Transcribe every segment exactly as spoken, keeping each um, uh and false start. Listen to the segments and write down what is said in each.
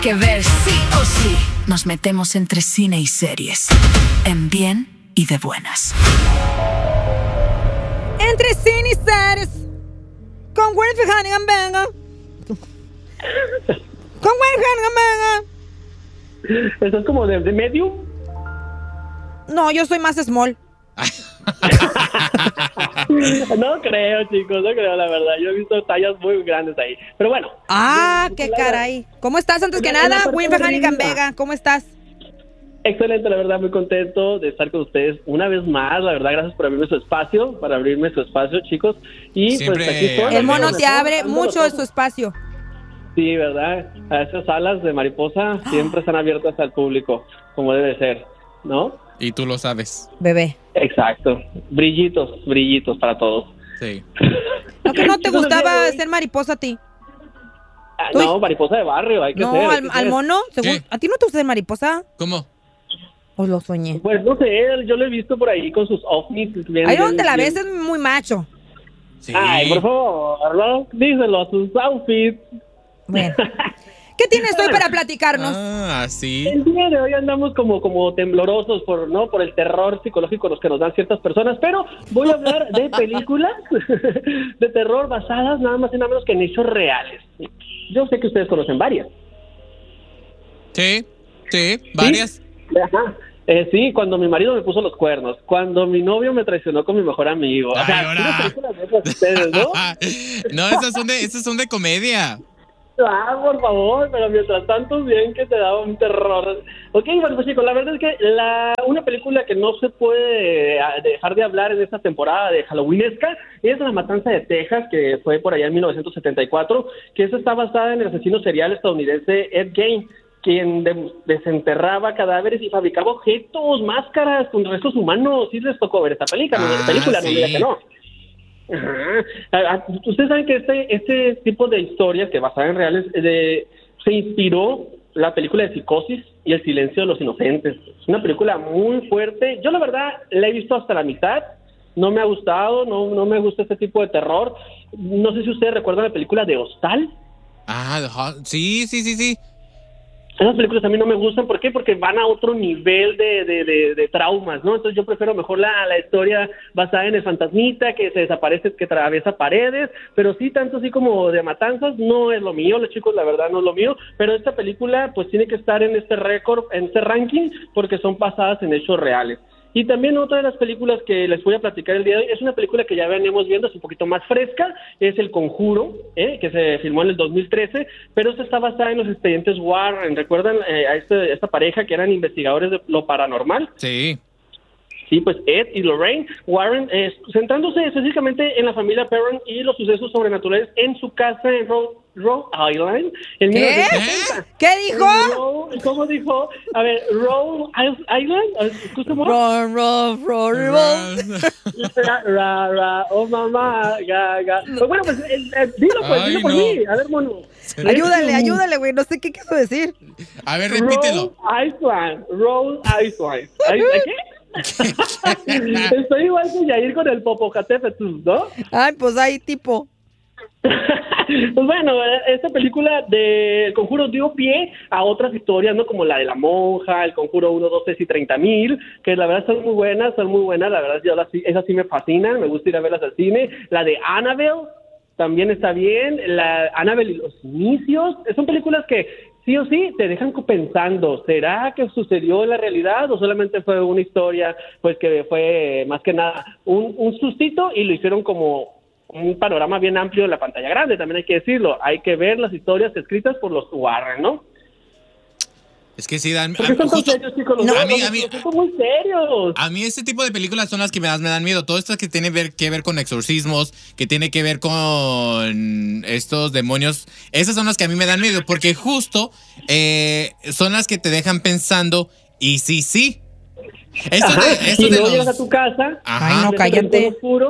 que ver sí o sí. Nos metemos entre cine y series, en bien y de buenas. Entre cine y series, con Winifred Hannigan, venga. Con Winifred Hannigan, venga. ¿Eso es como de, de medium? No, yo soy más small. No creo, chicos, no creo, la verdad. Yo he visto tallas muy grandes ahí. Pero bueno. Ah, qué caray. ¿Cómo estás antes que nada, Winifred Hannigan Vega? ¿Cómo estás? Excelente, la verdad, muy contento de estar con ustedes una vez más. La verdad, gracias por abrirme su espacio, para abrirme su espacio, chicos. Y Siempre pues aquí estoy. El mono te abre mucho de su espacio. Sí, ¿verdad? A esas salas de mariposa siempre están abiertas al público, como debe ser, ¿no? Y tú lo sabes. Bebé. Exacto. Brillitos, brillitos para todos. Sí. ¿No que no te gustaba ser mariposa a ti? Ah, no, mariposa de barrio, hay que no, ser. No, hay al, que al ser. mono. Según, ¿a ti no te gusta ser mariposa? ¿Cómo? Pues lo soñé. Pues no sé, yo lo he visto por ahí con sus ovnis. Bien, ahí donde bien, la bien. ves es muy macho. Sí. Ay, por favor, ¿no? Díselo, sus outfits. Bueno. ¿Qué tienes hoy para platicarnos? Ah, sí. El día de hoy andamos como, como temblorosos por, ¿no? por el terror psicológico los que nos dan ciertas personas, pero voy a hablar de películas de terror basadas nada más y nada menos que en hechos reales. Yo sé que ustedes conocen varias. Sí, sí, varias. ¿Sí? Ajá. Eh, sí, cuando mi marido me puso los cuernos, cuando mi novio me traicionó con mi mejor amigo. Ay, o sea, ahora. películas de esas ustedes, ¿no? No, esas son de, esas son de comedia. Ah, por favor, pero mientras tanto bien que te daba un terror. Ok, bueno, pues chicos, la verdad es que la, una película que no se puede dejar de hablar en esta temporada de Halloweenesca es La Matanza de Texas, que fue por allá en mil novecientos setenta y cuatro, que esa está basada en el asesino serial estadounidense Ed Gein, quien de, desenterraba cadáveres y fabricaba objetos, máscaras con restos humanos. Sí les tocó ver esta película, ah, ¿no? película, sí. no diga que no. Ajá. Ustedes saben que este este tipo de historias que basadas en reales de, se inspiró la película de Psicosis y El silencio de los inocentes. Es una película muy fuerte. Yo la verdad la he visto hasta la mitad. No me ha gustado, no no me gusta este tipo de terror. No sé si ustedes recuerdan la película de Hostal. Ah, sí, sí, sí, sí. Esas películas a mí no me gustan, ¿por qué? Porque van a otro nivel de, de, de, de traumas, ¿no? Entonces yo prefiero mejor la, la historia basada en el fantasmita que se desaparece, que atraviesa paredes, pero sí, tanto así como de matanzas, no es lo mío, los chicos, la verdad no es lo mío, pero esta película pues tiene que estar en este récord, en este ranking, porque son basadas en hechos reales. Y también otra de las películas que les voy a platicar el día de hoy es una película que ya venimos viendo, es un poquito más fresca, es El Conjuro, ¿eh? que se filmó en el dos mil trece, pero esta está basada en los expedientes Warren. ¿Recuerdan eh, a este, esta pareja que eran investigadores de lo paranormal? Sí. Sí, pues Ed y Lorraine Warren, eh, centrándose específicamente en la familia Perron y los sucesos sobrenaturales en su casa en Rhode, Rhode Island. En ¿Qué? mil novecientos sesenta. ¿Qué dijo? Rhode, ¿Cómo dijo? A ver, Rhode Island, ¿escúchame? Ron, ron, ron, ron. Ra, ra, ra, oh mamá, ga, ga. Pues bueno, pues eh, eh, dilo pues, Ay, dilo por no. mí. A ver, mono. Ayúdale, ayúdale, güey. No sé qué quiso decir. A ver, repítelo. Rhode Island, Rhode Island. ¿Ay, ¿Qué? Estoy igual que Yair con el Popocatépetl, ¿no? Ay, pues ahí tipo. Pues bueno, esta película de El Conjuro dio pie a otras historias, ¿no? Como la de la monja, El Conjuro uno, dos, tres y treinta mil, que la verdad son muy buenas, son muy buenas, la verdad yo las, esas sí me fascinan, me gusta ir a verlas al cine. La de Annabelle también está bien, la Annabelle y los inicios, son películas que sí o sí te dejan pensando, ¿será que sucedió en la realidad o solamente fue una historia, pues que fue más que nada un, un sustito y lo hicieron como un panorama bien amplio de la pantalla grande? También hay que decirlo, hay que ver las historias escritas por los Warren, ¿no? Es que sí dan... ¿Por qué son tan justo- serios, chicos? Los No, dos, a mí, los- a mí- los dos son muy serios. A mí este tipo de películas son las que más me dan miedo. Todo esto que tiene ver, que ver con exorcismos, que tiene que ver con estos demonios, esas son las que a mí me dan miedo, porque justo eh, son las que te dejan pensando, y sí, sí. Esto Ajá, de, esto y de luego los- llegas a tu casa, Ajá. Ay, no, ves el cállate. rincón oscuro,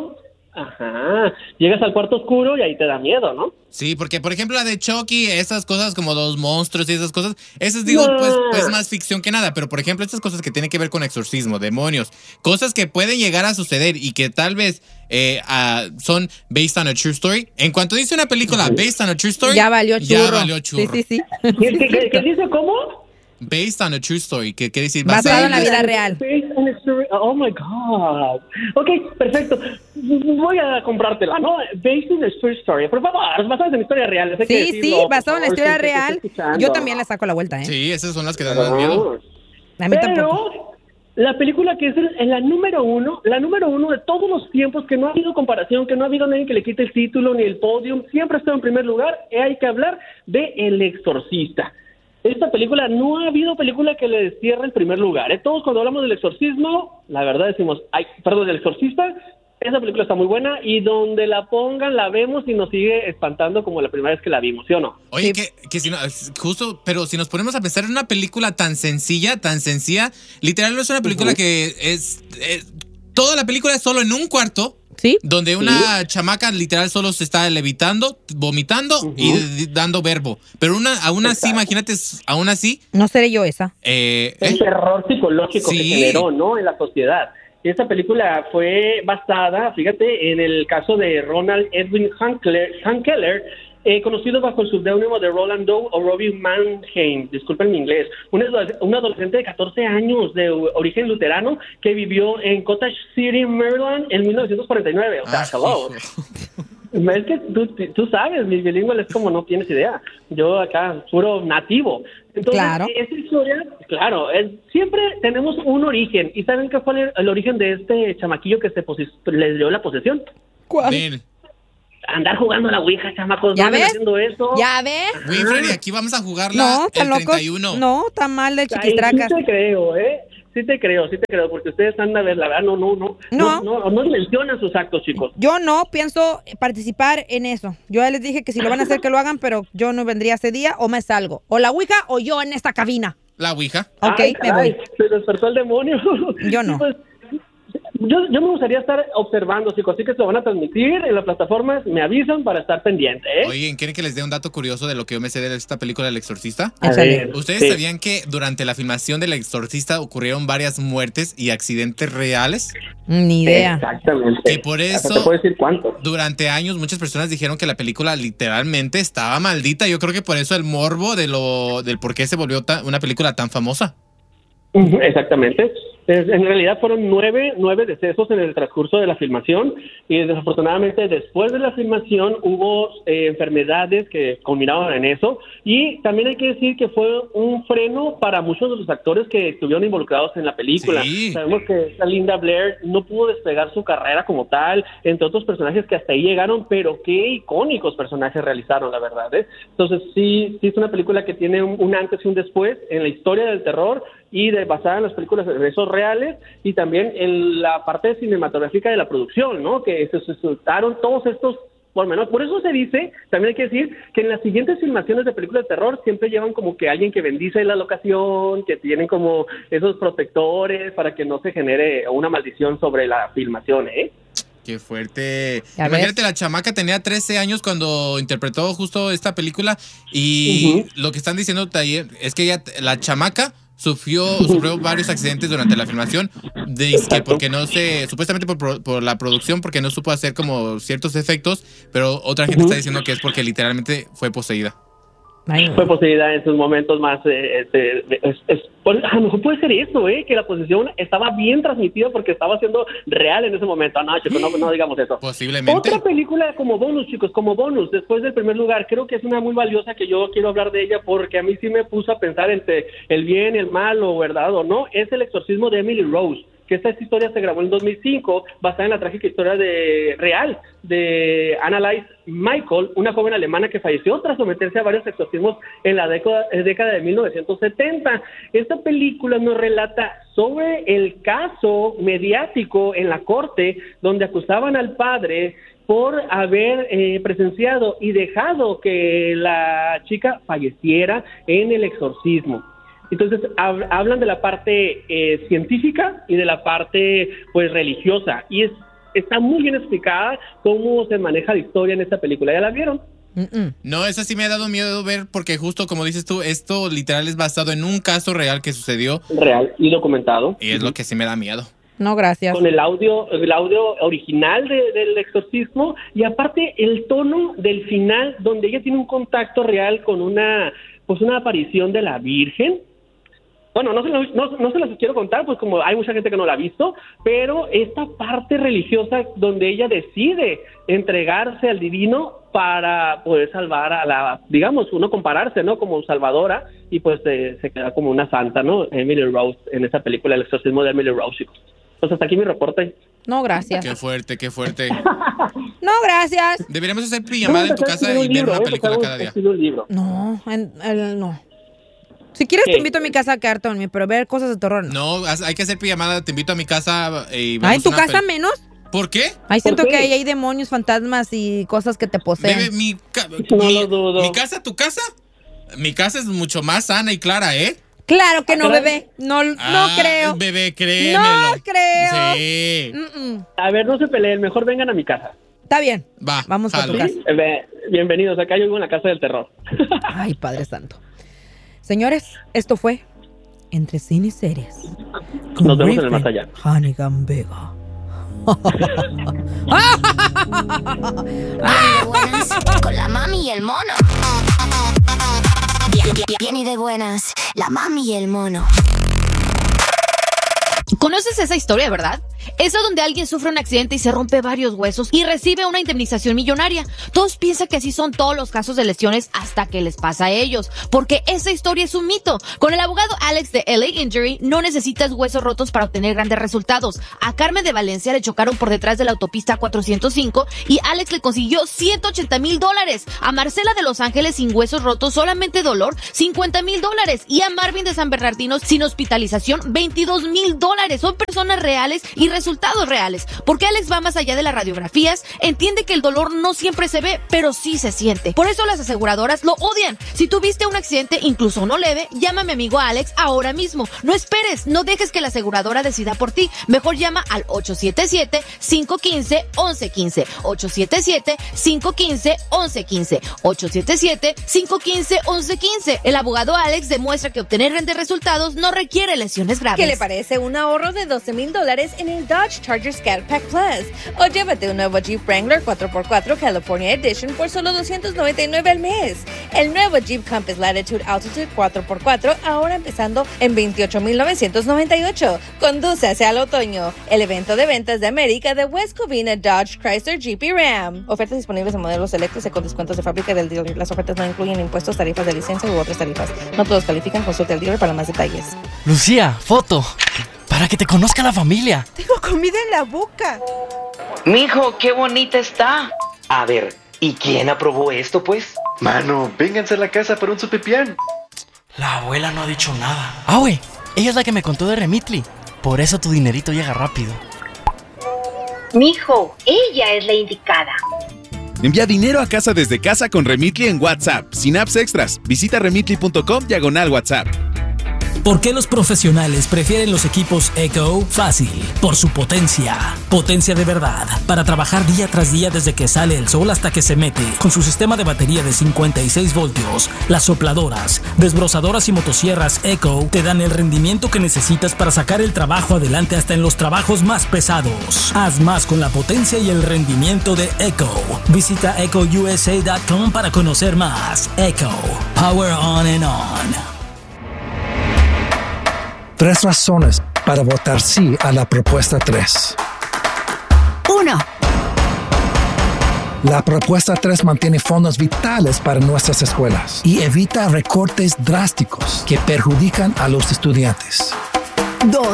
Ajá, llegas al cuarto oscuro y ahí te da miedo, ¿no? Sí, porque por ejemplo la de Chucky, esas cosas como los monstruos y esas cosas, esas digo, No. pues, pues más ficción que nada, pero por ejemplo estas cosas que tienen que ver con exorcismo, demonios, cosas que pueden llegar a suceder y que tal vez eh, uh, son based on a true story. En cuanto dice una película based on a true story, Ya valió churro. ya valió churro. Sí, sí, sí. ¿Qué, qué, qué- qué dice cómo? Based on a true story, que quiere decir Basado en la en- vida real. Based on a story- Oh my God. Ok, perfecto. Voy a comprártela, ¿no? Based on a true story. Por favor, basado en historia real. Hay que Sí, decirlo, sí, por basado en la favor, historia gente que está real. escuchando. Yo también le saco la vuelta, ¿eh? Sí, esas son las que dan más miedo. A mí Pero tampoco. la película que es el- en la número uno, la número uno de todos los tiempos, que no ha habido comparación, que no ha habido nadie que le quite el título ni el podium, siempre ha estado en primer lugar, hay que hablar de El Exorcista. Esta película, no ha habido película que le destierre el primer lugar, ¿eh? Todos cuando hablamos del exorcismo, la verdad decimos, ay, perdón, del exorcista, esa película está muy buena y donde la pongan la vemos y nos sigue espantando como la primera vez que la vimos, ¿sí o no? Oye, que, que si no, justo, pero si nos ponemos a pensar en una película tan sencilla, tan sencilla, literal no es una película Ujú. que es, es- toda la película es solo en un cuarto, ¿Sí? donde una chamaca literal solo se está levitando, vomitando Ujú. y d- dando verbo. Pero una, aún así, Exacto. imagínate, aún así, No seré yo esa. eh, El ¿eh? terror psicológico que Sí. generó, ¿no? En la sociedad. Esta película fue basada, fíjate, en el caso de Ronald Edwin Hankeler, Hankeler eh, conocido bajo el seudónimo de Roland Doe o Robbie Mannheim, disculpen mi inglés, un, adolesc- un adolescente de catorce años de u- origen luterano que vivió en Cottage City, Maryland en mil novecientos cuarenta y nueve. O sea, Ah, hello. hijo. Es que tú, tú sabes, mi bilingüe es como no tienes idea. Yo acá, puro nativo. Entonces, Claro. esa historia, claro, es- siempre tenemos un origen. ¿Y saben qué fue el, el origen de este chamaquillo que se posi- le dio la posesión? ¿Cuál? Ven, Andar jugando a la ouija, chamacos. ¿Ya no anden ves? haciendo eso. ¿Ya ves? Winfrey, aquí vamos a jugarla No, el tan locos. treinta y uno. No, tan mal de Ay, chiquistracas. sí te creo, ¿eh? Sí te creo, sí te creo, porque ustedes andan a ver, la verdad, no, no, no. No. No, no, no mencionan sus actos, chicos. Yo no pienso participar en eso. Yo ya les dije que si lo van a hacer, que lo hagan, pero yo no vendría ese día o me salgo. O la ouija o yo en esta cabina. La ouija. Ok, Ay, me caray, voy. Se despertó el demonio. Yo no. Pues, yo, yo me gustaría estar observando, chicos, así que se lo van a transmitir en las plataformas, me avisan para estar pendiente, ¿eh? Oye, ¿quieren que les dé un dato curioso de lo que yo me sé de esta película El Exorcista? A Échale. ver, ¿Ustedes sí. sabían que durante la filmación del Exorcista ocurrieron varias muertes y accidentes reales? Ni idea. Exactamente. Que por Hasta eso- te puedo decir cuánto. Durante años muchas personas dijeron que la película literalmente estaba maldita. Yo creo que por eso el morbo de lo del por qué se volvió ta- una película tan famosa. Ujú, exactamente. Es- En realidad fueron nueve, nueve decesos en el transcurso de la filmación y desafortunadamente después de la filmación hubo eh, enfermedades que culminaron en eso y también hay que decir que fue un freno para muchos de los actores que estuvieron involucrados en la película. Sí. Sabemos que esta Linda Blair no pudo despegar su carrera como tal, entre otros personajes que hasta ahí llegaron, pero qué icónicos personajes realizaron, la verdad, ¿eh? Entonces sí, sí es una película que tiene un, un antes y un después en la historia del terror y de, basada en las películas de esos reales y también en la parte cinematográfica de la producción, ¿no? Que se resultaron todos estos por menos. Por eso se dice, también hay que decir, que en las siguientes filmaciones de películas de terror siempre llevan como que alguien que bendice la locación, que tienen como esos protectores para que no se genere una maldición sobre la filmación, ¿eh? Qué fuerte. Ya Imagínate, ves. la chamaca tenía trece años cuando interpretó justo esta película y Ujú. lo que están diciendo también es que ella, la chamaca sufrió, sufrió varios accidentes durante la filmación, de, que porque no se, supuestamente por, pro- por la producción, porque no supo hacer como ciertos efectos, pero otra gente Ujú. está diciendo que es porque literalmente fue poseída. Ay, güey. Fue poseída en sus momentos más... Eh, este, es, es- por- a lo mejor puede ser eso, ¿eh? Que la posesión estaba bien transmitida porque estaba siendo real en ese momento. Ah, no, chicos, no, no digamos eso. Posiblemente. Otra película como bonus, chicos, como bonus, después del primer lugar, creo que es una muy valiosa que yo quiero hablar de ella porque a mí sí me puso a pensar entre el bien, el mal o verdad o no, es El exorcismo de Emily Rose, que esta historia se grabó en dos mil cinco, basada en la trágica historia de real de Annalise Michael, una joven alemana que falleció tras someterse a varios exorcismos en la década, década de mil novecientos setenta. Esta película nos relata sobre el caso mediático en la corte donde acusaban al padre por haber eh, presenciado y dejado que la chica falleciera en el exorcismo. Entonces hab- hablan de la parte eh, científica y de la parte pues religiosa y es está muy bien explicada cómo se maneja la historia en esta película. ¿Ya la vieron? Mm-mm. No, esa sí me ha dado miedo ver porque justo como dices tú, esto literal es basado en un caso real que sucedió. Real y documentado. Y es uh-huh. lo que sí me da miedo. No, gracias. Con el audio, el audio original de, del exorcismo y aparte el tono del final donde ella tiene un contacto real con una, pues una aparición de la Virgen. Bueno, no se, los, no, no se los quiero contar, pues como hay mucha gente que no la ha visto, pero esta parte religiosa donde ella decide entregarse al divino para poder salvar a la, digamos, uno compararse, ¿no? Como salvadora, y pues eh, se queda como una santa, ¿no? Emily Rose, en esa película, El exorcismo de Emily Rose, chicos. Pues hasta aquí mi reporte. No, gracias. Qué fuerte, qué fuerte. No, gracias. Deberíamos hacer pijamada en tu casa y ver una película cada día. No, en, el, no. Si quieres ¿Qué? te invito a mi casa a quedarte dormir, pero ver cosas de terror no. No, hay que hacer pijamada, te invito a mi casa y vemos Ah, ¿en tu una casa pel- menos? ¿Por qué? Ahí siento qué? que ahí hay demonios, fantasmas y cosas que te poseen. Bebé, mi, ca- No mi, lo dudo. mi casa, tu casa, mi casa es mucho más sana y clara, ¿eh? Claro que no, caray. bebé. No, no Ah, creo. Bebé, créemelo. No creo. Sí. Mm-mm. A ver, no se peleen, mejor vengan a mi casa. Está bien. Va, Vamos a tu jalo. casa. Eh, ve- Bienvenidos, acá yo vivo en la casa del terror. Ay, Padre Santo. Señores, esto fue Entre Cine y Series. Con Nos vemos en el Griffin más allá. Hannigan Vega. Bien y de buenas, con la mami y el mono. Bien, bien, bien y de buenas, la mami y el mono. ¿Conoces esa historia, verdad? Esa donde alguien sufre un accidente y se rompe varios huesos y recibe una indemnización millonaria. Todos piensan que así son todos los casos de lesiones hasta que les pasa a ellos, porque esa historia es un mito. Con el abogado Alex de L A Injury no necesitas huesos rotos para obtener grandes resultados. A Carmen de Valencia le chocaron por detrás de la autopista cuatrocientos cinco y Alex le consiguió ciento ochenta mil dólares. A Marcela de Los Ángeles sin huesos rotos, solamente dolor, cincuenta mil dólares. Y a Marvin de San Bernardino sin hospitalización, veintidós mil dólares. Son personas reales y resultados reales, porque Alex va más allá de las radiografías, entiende que el dolor no siempre se ve, pero sí se siente. Por eso las aseguradoras lo odian. Si tuviste un accidente, incluso no leve, llama a mi amigo Alex ahora mismo. No esperes, no dejes que la aseguradora decida por ti. Mejor llama al ocho siete siete, cinco uno cinco, once quince. ocho siete siete, cinco uno cinco, once quince. ocho siete siete, cinco uno cinco, once quince. El abogado Alex demuestra que obtener grandes resultados no requiere lesiones graves. ¿Qué le parece un ahorro de doce mil dólares en el Dodge Charger Scat Pack Plus? O llévate un nuevo Jeep Wrangler cuatro por cuatro California Edition por solo doscientos noventa y nueve al mes. El nuevo Jeep Compass Latitude Altitude cuatro por cuatro ahora empezando en veintiocho mil novecientos noventa y ocho. Conduce hacia el otoño. El evento de ventas de América de West Covina Dodge Chrysler Jeep y Ram. Ofertas disponibles en modelos selectos y con descuentos de fábrica del dealer. Las ofertas no incluyen impuestos, tarifas de licencia u otras tarifas. No todos califican. Consulte al dealer para más detalles. Lucía, foto. Para que te conozca la familia. Tengo comida en la boca. Mijo, qué bonita está. A ver, ¿y quién aprobó esto, pues? Mano, vénganse a la casa para un sopipián. La abuela no ha dicho nada. Ah, güey, ella es la que me contó de Remitly. Por eso tu dinerito llega rápido. Mijo, ella es la indicada. Envía dinero a casa desde casa con Remitly en WhatsApp, sin apps extras. Visita remitly punto com diagonal WhatsApp. ¿Por qué los profesionales prefieren los equipos Echo? Fácil, por su potencia. Potencia de verdad, para trabajar día tras día desde que sale el sol hasta que se mete. Con su sistema de batería de cincuenta y seis voltios, las sopladoras, desbrozadoras y motosierras Echo te dan el rendimiento que necesitas para sacar el trabajo adelante hasta en los trabajos más pesados. Haz más con la potencia y el rendimiento de Echo. Visita echo u s a punto com para conocer más. Echo, power on and on. Tres razones para votar sí a la propuesta tres. Uno. La propuesta tres mantiene fondos vitales para nuestras escuelas y evita recortes drásticos que perjudican a los estudiantes. Dos.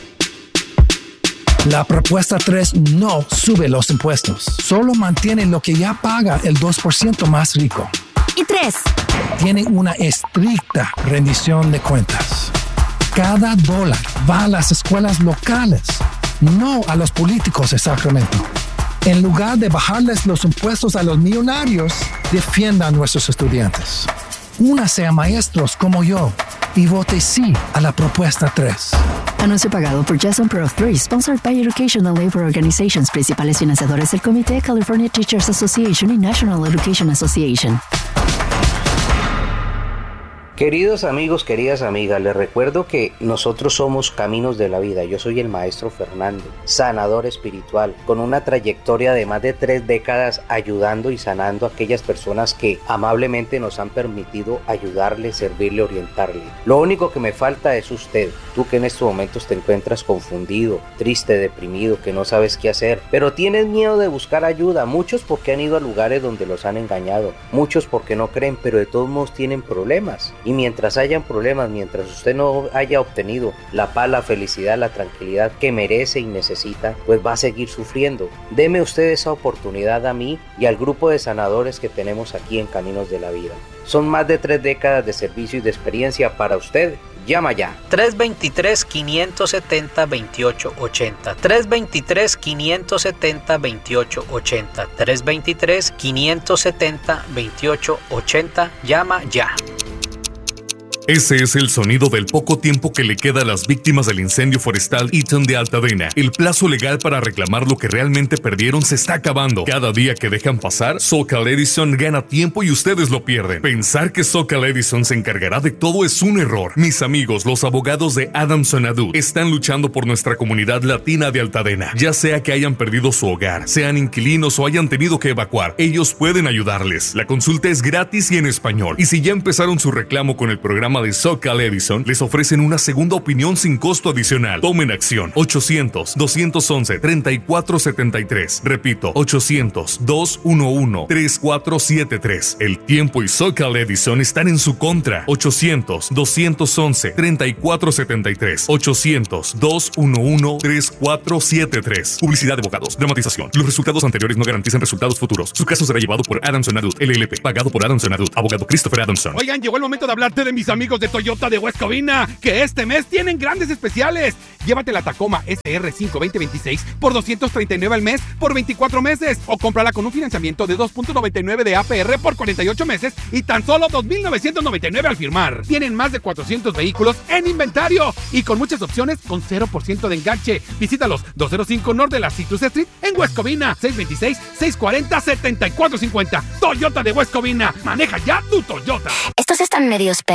La propuesta tres no sube los impuestos, solo mantiene lo que ya paga el dos por ciento más rico. Y tres. Tiene una estricta rendición de cuentas. Cada dólar va a las escuelas locales, no a los políticos de Sacramento. En lugar de bajarles los impuestos a los millonarios, defienda a nuestros estudiantes. Únase a maestros como yo y vote sí a la propuesta tres. Anuncio pagado por Jason Pro tres, sponsored by Educational Labor Organizations, principales financiadores del Comité California Teachers Association y National Education Association. Queridos amigos, queridas amigas, les recuerdo que nosotros somos Caminos de la Vida. Yo soy el maestro Fernando, sanador espiritual, con una trayectoria de más de tres décadas ayudando y sanando a aquellas personas que amablemente nos han permitido ayudarle, servirle, orientarle. Lo único que me falta es usted, tú que en estos momentos te encuentras confundido, triste, deprimido, que no sabes qué hacer, pero tienes miedo de buscar ayuda. Muchos porque han ido a lugares donde los han engañado, muchos porque no creen, pero de todos modos tienen problemas. Y mientras hayan problemas, mientras usted no haya obtenido la paz, la felicidad, la tranquilidad que merece y necesita, pues va a seguir sufriendo. Deme usted esa oportunidad a mí y al grupo de sanadores que tenemos aquí en Caminos de la Vida. Son más de tres décadas de servicio y de experiencia para usted. Llama ya. tres dos tres, cinco siete cero, dos ocho ocho cero. tres dos tres, cinco siete cero, dos ocho ocho cero. tres dos tres, cinco siete cero, dos ocho ocho cero. Llama ya. Ese es el sonido del poco tiempo que le queda a las víctimas del incendio forestal Eaton de Altadena. El plazo legal para reclamar lo que realmente perdieron se está acabando. Cada día que dejan pasar, Socal Edison gana tiempo y ustedes lo pierden. Pensar que Socal Edison se encargará de todo es un error. Mis amigos, los abogados de Adamson Adut están luchando por nuestra comunidad latina de Altadena. Ya sea que hayan perdido su hogar, sean inquilinos o hayan tenido que evacuar, ellos pueden ayudarles. La consulta es gratis y en español. Y si ya empezaron su reclamo con el programa de Socal Edison, les ofrecen una segunda opinión sin costo adicional. Tomen acción. ochocientos, dos once, treinta y cuatro setenta y tres. Repito, ochocientos, dos once, treinta y cuatro setenta y tres. El tiempo y Socal Edison están en su contra. ochocientos, dos once, treinta y cuatro setenta y tres. ochocientos, dos once, treinta y cuatro setenta y tres. Publicidad de abogados. Dramatización. Los resultados anteriores no garantizan resultados futuros. Su caso será llevado por Adamson Adut, L L P. Pagado por Adamson Adut. Abogado Christopher Adamson. Oigan, llegó el momento de hablarte de mis amigos de Toyota de West Covina, que este mes tienen grandes especiales. Llévate la Tacoma S R cinco veinte veintiséis por doscientos treinta y nueve al mes por veinticuatro meses, o cómprala con un financiamiento de dos punto noventa y nueve de A P R por cuarenta y ocho meses y tan solo dos mil novecientos noventa y nueve al firmar. Tienen más de cuatrocientos vehículos en inventario y con muchas opciones con cero por ciento de enganche. Visítalos doscientos cinco North de la Citrus Street en West Covina, seis dos seis, seis cuatro cero, siete cuatro cinco cero. Toyota de West Covina. Maneja ya tu Toyota. Estos están medios